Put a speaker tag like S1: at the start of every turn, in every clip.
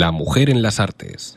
S1: La mujer en las artes.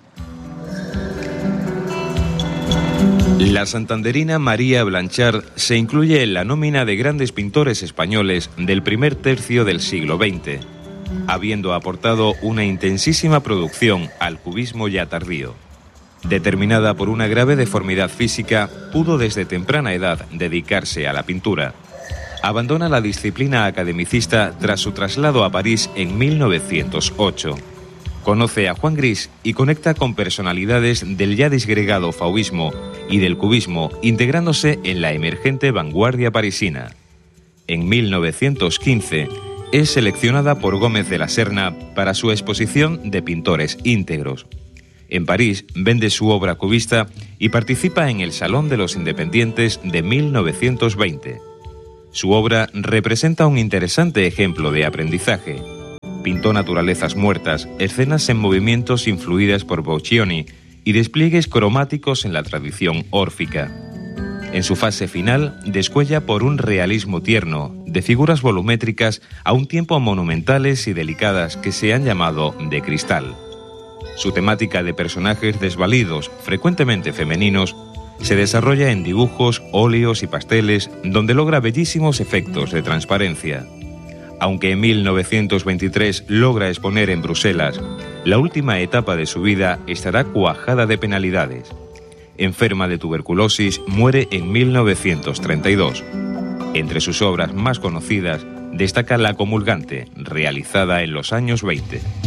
S2: La santanderina María Blanchard se incluye en la nómina de grandes pintores españoles del primer tercio del siglo XX, habiendo aportado una intensísima producción al cubismo ya tardío. Determinada por una grave deformidad física, pudo desde temprana edad dedicarse a la pintura. Abandona la disciplina academicista tras su traslado a París en 1908. Conoce a Juan Gris y conecta con personalidades del ya disgregado fauvismo y del cubismo, integrándose en la emergente vanguardia parisina. En 1915 es seleccionada por Gómez de la Serna para su exposición de pintores íntegros. En París vende su obra cubista y participa en el Salón de los Independientes de 1920. Su obra representa un interesante ejemplo de aprendizaje. Pintó naturalezas muertas, escenas en movimientos influidas por Boccioni y despliegues cromáticos en la tradición órfica. En su fase final, descuella por un realismo tierno, de figuras volumétricas a un tiempo monumentales y delicadas que se han llamado de cristal. Su temática de personajes desvalidos, frecuentemente femeninos, se desarrolla en dibujos, óleos y pasteles, donde logra bellísimos efectos de transparencia. Aunque en 1923 logra exponer en Bruselas, la última etapa de su vida estará cuajada de penalidades. Enferma de tuberculosis, muere en 1932. Entre sus obras más conocidas destaca La Comulgante, realizada en los años 20.